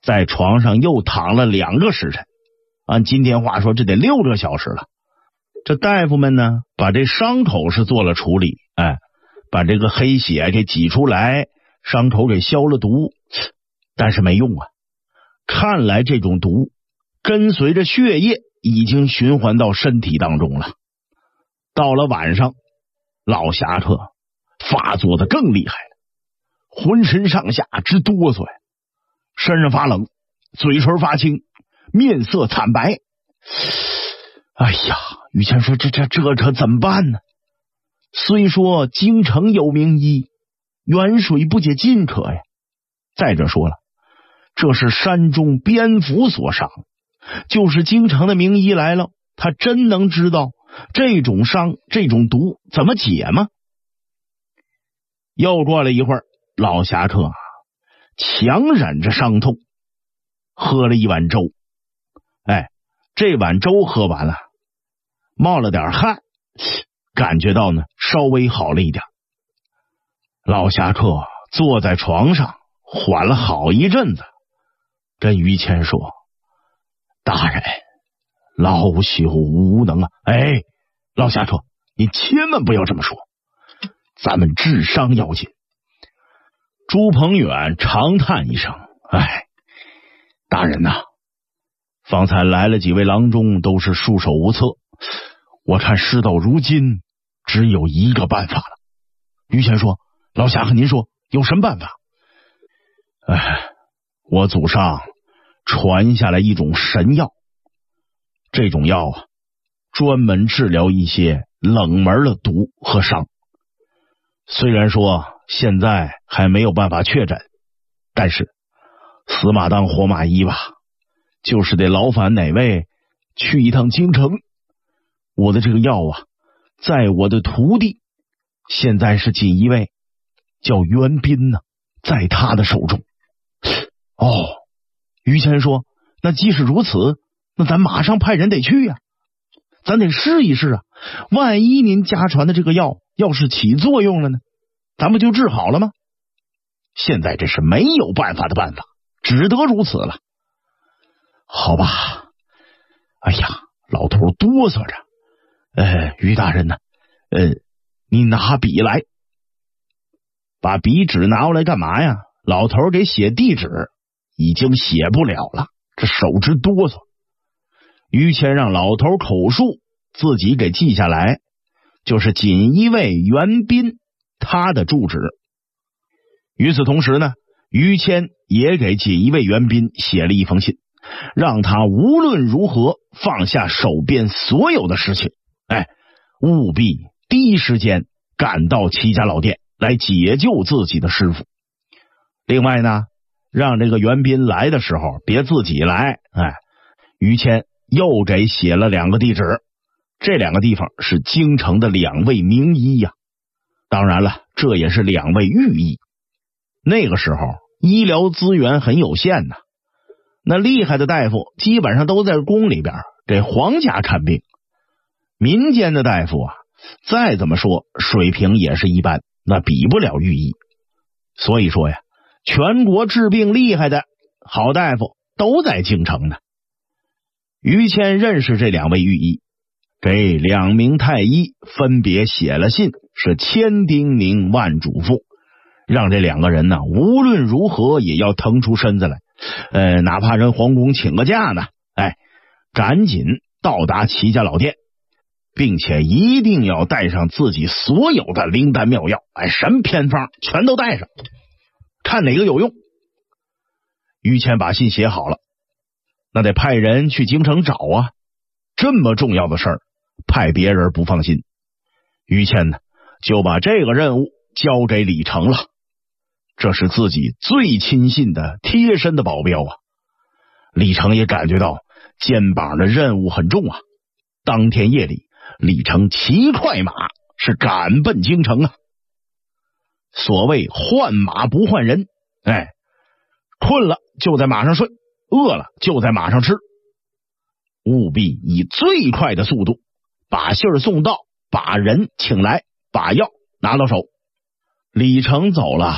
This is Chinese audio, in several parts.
在床上又躺了2个时辰，按今天话说，这得6个小时了。这大夫们呢，把这伤口是做了处理，把这个黑血给挤出来，伤口给消了毒，但是没用啊。看来这种毒跟随着血液已经循环到身体当中了。到了晚上，老侠客发作的更厉害了，浑身上下直哆嗦呀，身上发冷，嘴唇发青，面色惨白。哎呀，于谦说这可怎么办呢？虽说京城有名医，远水不解近渴呀。再者说了，这是山中蝙蝠所伤，就是京城的名医来了，他真能知道这种伤这种毒怎么解吗？又过了一会儿，老侠客强忍着伤痛喝了一碗粥。这碗粥喝完了，冒了点汗，感觉到呢稍微好了一点。老侠客坐在床上缓了好一阵子，跟于谦说：“大人，老朽无能啊！”老侠客，你千万不要这么说，咱们治伤要紧。朱鹏远长叹一声：“大人呐，方才来了几位郎中，都是束手无策。我看事到如今，只有一个办法了。”于谦说：“老侠客，您说有什么办法？”我祖上传下来一种神药，这种药专门治疗一些冷门的毒和伤。虽然说现在还没有办法确诊，但是死马当活马医吧，就是得劳烦哪位去一趟京城。我的这个药在我的徒弟，现在是锦衣卫叫袁彬呢，在他的手中。于谦说：“那即使如此，那咱马上派人得去呀，咱得试一试啊。万一您家传的这个药要是起作用了呢，咱们就治好了吗？现在这是没有办法的办法，只得如此了。”好吧，老头哆嗦着。于大人呢，你拿笔来。把笔纸拿过来干嘛呀？老头给写地址，已经写不了了，这手直哆嗦。于谦让老头口述，自己给记下来，就是锦衣卫袁彬他的住址。与此同时呢，于谦也给锦衣卫袁彬写了一封信，让他无论如何放下手边所有的事情，务必第一时间赶到齐家老店来解救自己的师傅。另外呢，让这个袁彬来的时候别自己来。于谦又给写了2个地址，这2个地方是京城的2位名医呀。当然了，这也是2位御医。那个时候医疗资源很有限呐，那厉害的大夫基本上都在宫里边给皇家看病，民间的大夫再怎么说水平也是一般，那比不了御医。所以说呀，全国治病厉害的好大夫都在京城呢。于谦认识这2位御医，给2名太医分别写了信，是千叮咛万嘱咐，让这2个人呢无论如何也要腾出身子来，哪怕人皇宫请个假呢，赶紧到达齐家老店，并且一定要带上自己所有的灵丹妙药，神偏方全都带上，看哪个有用。于谦把信写好了，那得派人去京城找啊，这么重要的事儿，派别人不放心。于谦呢，就把这个任务交给李成了，这是自己最亲信的贴身的保镖啊。李成也感觉到肩膀的任务很重啊。当天夜里，李成骑快马是赶奔京城啊。所谓换马不换人，困了就在马上睡，饿了就在马上吃，务必以最快的速度把信儿送到，把人请来，把药拿到手。李成走了，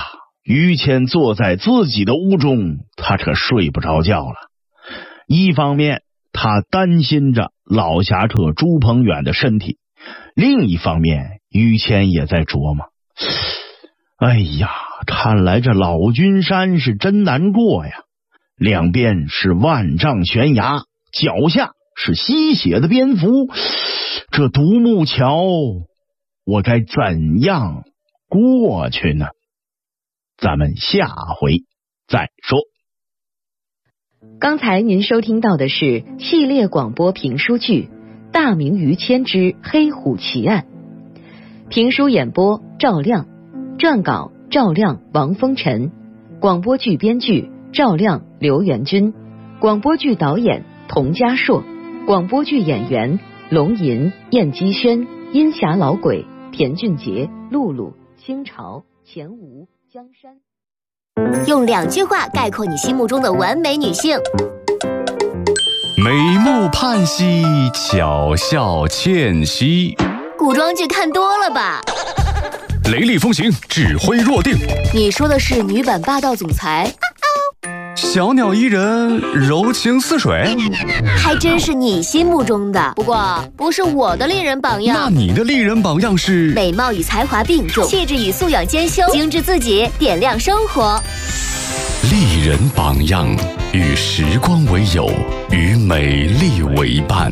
于谦坐在自己的屋中，他可睡不着觉了。一方面他担心着老侠客朱鹏远的身体，另一方面于谦也在琢磨，哎呀，看来这老君山是真难过呀，两边是万丈悬崖，脚下是吸血的蝙蝠，这独木桥我该怎样过去呢？咱们下回再说。 刚才您收听到的是系列广播评书剧《大明于谦之黑虎奇案》，评书演播赵亮，撰稿赵亮、王风尘，广播剧编剧赵亮、刘元军，广播剧导演童家硕，广播剧演员龙吟、燕姬轩、阴霞老鬼、田俊杰、露露、清朝、钱吴、江山。 用2句话概括你心目中的完美女性： 美目盼兮，巧笑倩兮。 古装剧看多了吧？ 雷厉风行，指挥若定。 你说的是女版霸道总裁？ 小鸟依人，柔情似水。 还真是你心目中的，不过不是我的丽人榜样。 那你的丽人榜样是？ 美貌与才华并重，气质与素养兼修，精致自己，点亮生活。 丽人榜样，与时光为友，与美丽为伴。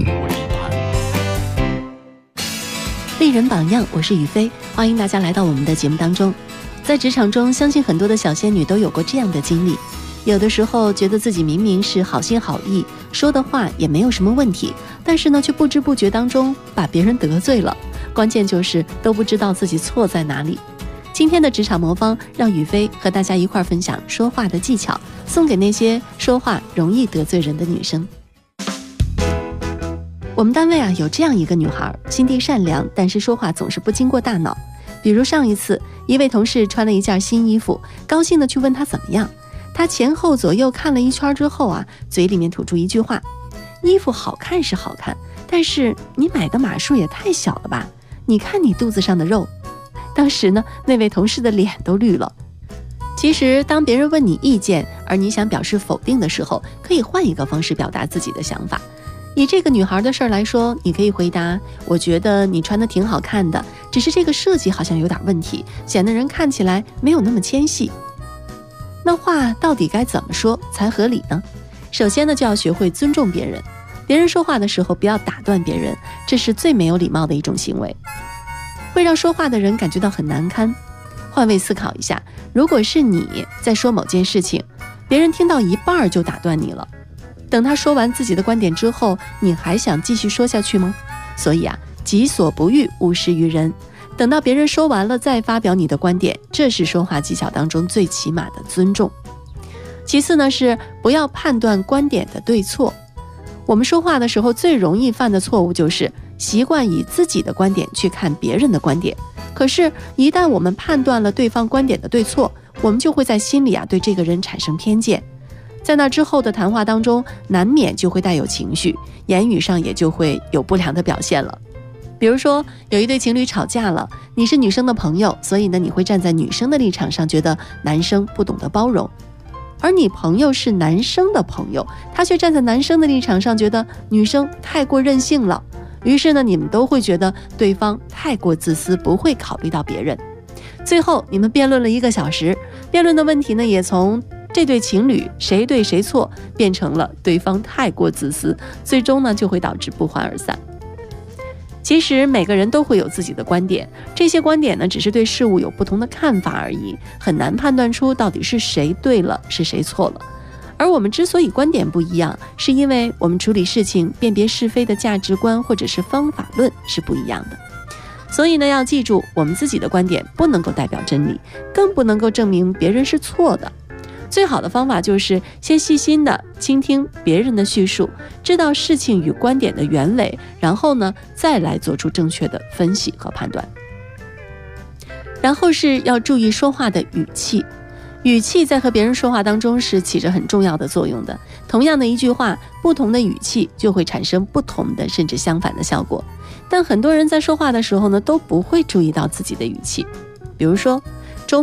丽人榜样，我是雨飞，欢迎大家来到我们的节目当中。在职场中，相信很多的小仙女都有过这样的经历，有的时候觉得自己明明是好心好意，说的话也没有什么问题，但是呢，却不知不觉当中把别人得罪了，关键就是都不知道自己错在哪里。今天的职场魔方，让雨飞和大家一块分享说话的技巧，送给那些说话容易得罪人的女生。我们单位有这样一个女孩，心地善良，但是说话总是不经过大脑。比如上一次，一位同事穿了一件新衣服，高兴地去问她怎么样，她前后左右看了一圈之后嘴里面吐出一句话：衣服好看是好看，但是你买的码数也太小了吧，你看你肚子上的肉。当时呢，那位同事的脸都绿了。其实当别人问你意见，而你想表示否定的时候，可以换一个方式表达自己的想法。以这个女孩的事儿来说，你可以回答：我觉得你穿的挺好看的，只是这个设计好像有点问题，显得人看起来没有那么纤细。那话到底该怎么说才合理呢？首先呢，就要学会尊重别人。别人说话的时候不要打断别人，这是最没有礼貌的一种行为，会让说话的人感觉到很难堪。换位思考一下，如果是你在说某件事情，别人听到一半就打断你了，等他说完自己的观点之后，你还想继续说下去吗？所以己所不欲，勿施于人。等到别人说完了再发表你的观点，这是说话技巧当中最起码的尊重。其次呢，是不要判断观点的对错。我们说话的时候最容易犯的错误就是习惯以自己的观点去看别人的观点，可是一旦我们判断了对方观点的对错，我们就会在心里对这个人产生偏见，在那之后的谈话当中难免就会带有情绪，言语上也就会有不良的表现了。比如说有一对情侣吵架了，你是女生的朋友，所以呢你会站在女生的立场上，觉得男生不懂得包容，而你朋友是男生的朋友，他却站在男生的立场上，觉得女生太过任性了，于是呢你们都会觉得对方太过自私，不会考虑到别人。最后你们辩论了1个小时，辩论的问题呢也从这对情侣谁对谁错变成了对方太过自私，最终呢就会导致不欢而散。其实每个人都会有自己的观点，这些观点呢只是对事物有不同的看法而已，很难判断出到底是谁对了是谁错了。而我们之所以观点不一样，是因为我们处理事情辨别是非的价值观或者是方法论是不一样的。所以呢要记住，我们自己的观点不能够代表真理，更不能够证明别人是错的。最好的方法就是先细心的倾听别人的叙述，知道事情与观点的原委，然后呢再来做出正确的分析和判断。然后是要注意说话的语气，语气在和别人说话当中是起着很重要的作用的。同样的一句话，不同的语气就会产生不同的甚至相反的效果。但很多人在说话的时候呢都不会注意到自己的语气。比如说周末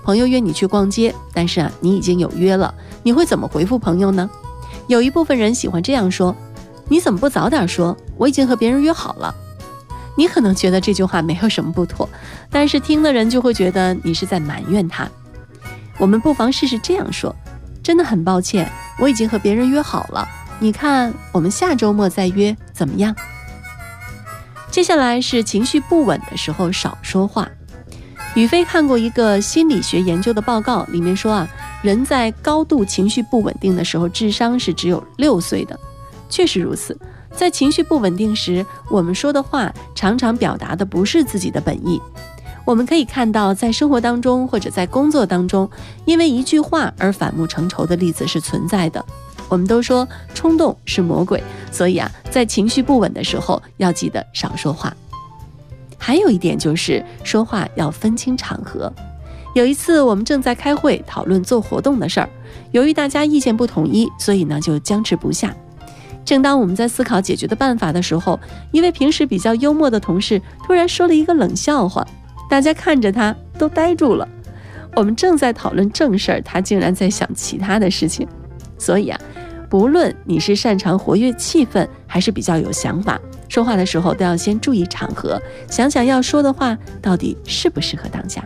朋友约你去逛街，但是你已经有约了，你会怎么回复朋友呢？有一部分人喜欢这样说：你怎么不早点说？我已经和别人约好了。你可能觉得这句话没有什么不妥，但是听的人就会觉得你是在埋怨他。我们不妨试试这样说：真的很抱歉，我已经和别人约好了，你看我们下周末再约怎么样？接下来是情绪不稳的时候少说话。宇飞看过一个心理学研究的报告，里面说人在高度情绪不稳定的时候，智商是只有6岁的。确实如此，在情绪不稳定时，我们说的话常常表达的不是自己的本意。我们可以看到，在生活当中或者在工作当中，因为一句话而反目成仇的例子是存在的。我们都说冲动是魔鬼，所以在情绪不稳的时候，要记得少说话。还有一点就是说话要分清场合。有一次我们正在开会讨论做活动的事儿，由于大家意见不统一，所以就僵持不下。正当我们在思考解决的办法的时候，一位平时比较幽默的同事突然说了一个冷笑话，大家看着他都呆住了。我们正在讨论正事儿，他竟然在想其他的事情。所以不论你是擅长活跃气氛，还是比较有想法，说话的时候都要先注意场合，想想要说的话到底适不适合当下。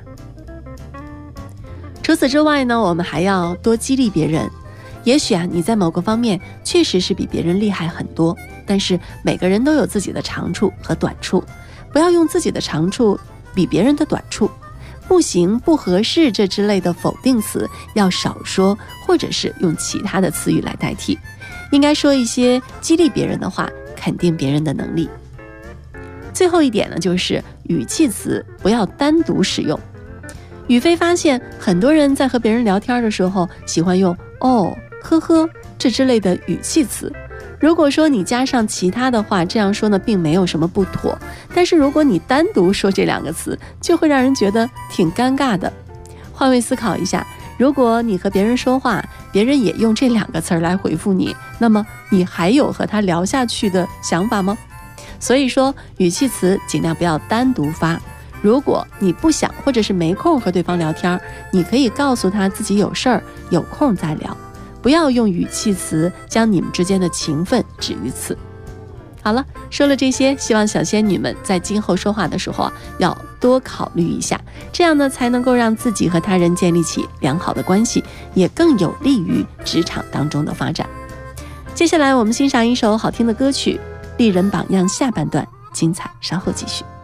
除此之外呢，我们还要多激励别人。也许你在某个方面确实是比别人厉害很多，但是每个人都有自己的长处和短处，不要用自己的长处比别人的短处。不行、不合适这之类的否定词要少说，或者是用其他的词语来代替。应该说一些激励别人的话，肯定别人的能力。最后一点呢，就是语气词不要单独使用。宇飞发现很多人在和别人聊天的时候喜欢用哦、呵呵这之类的语气词。如果说你加上其他的话，这样说呢并没有什么不妥，但是如果你单独说这2个词，就会让人觉得挺尴尬的。换位思考一下，如果你和别人说话，别人也用这2个词来回复你，那么你还有和他聊下去的想法吗？所以说语气词尽量不要单独发。如果你不想或者是没空和对方聊天，你可以告诉他自己有事儿，有空再聊。不要用语气词将你们之间的情分止于此。好了，说了这些，希望小仙女们在今后说话的时候要多考虑一下，这样呢才能够让自己和他人建立起良好的关系，也更有利于职场当中的发展。接下来我们欣赏一首好听的歌曲《丽人榜样》下半段，精彩稍后继续。